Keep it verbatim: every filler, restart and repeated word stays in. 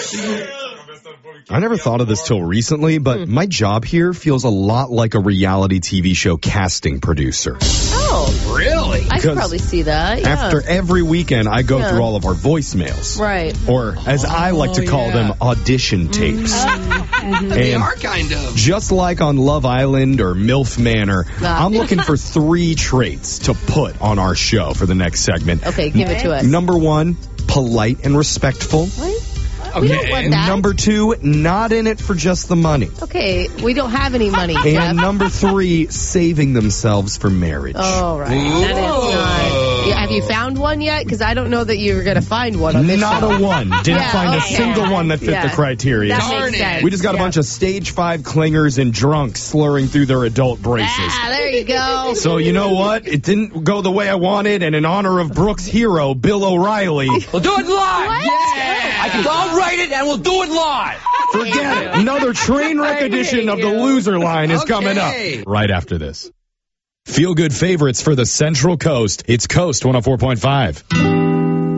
I never thought of this till recently, but my job here feels a lot like a reality T V show casting producer. Oh, really? I could probably see that. Yeah. After every weekend, I go Yeah. through all of our voicemails. Right. Or, as I like to call yeah. them, audition tapes. They And are kind of. just like on Love Island or MILF Manor, Ah. I'm looking for three traits to put on our show for the next segment. Okay, give it to us. Number one, polite and respectful. What? We don't Okay. want that. Number two, not in it for just the money. Okay, we don't have any money, Jeff. And number three, saving themselves for marriage. Oh, right. That is not. Yeah, have you found one yet? Because I don't know that you're going to find one on this Not show. a one. Didn't Yeah, find okay. a single one that fit Yeah. the criteria. That Darn makes it. sense. We just got a Yeah. bunch of stage five clingers and drunks slurring through their adult braces. Ah, there you go. So you know what? It didn't go the way I wanted, and in honor of Brooks' hero, Bill O'Reilly, We'll do it live. What? Yeah. I can, I'll write it and we'll do it live. forget it. Another train wreck edition of the Loser Line is Okay. coming up right after this. Feel good favorites for the Central Coast. It's Coast one oh four point five.